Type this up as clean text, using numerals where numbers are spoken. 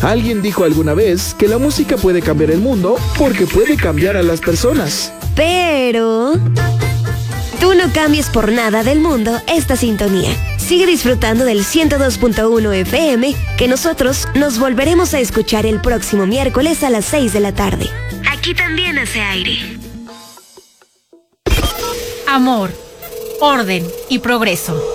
Alguien dijo alguna vez que la música puede cambiar el mundo porque puede cambiar a las personas. Pero tú no cambies por nada del mundo esta sintonía. Sigue disfrutando del 102.1 FM, que nosotros nos volveremos a escuchar el próximo miércoles a las 6 de la tarde. Aquí también hace aire. Amor, orden y progreso.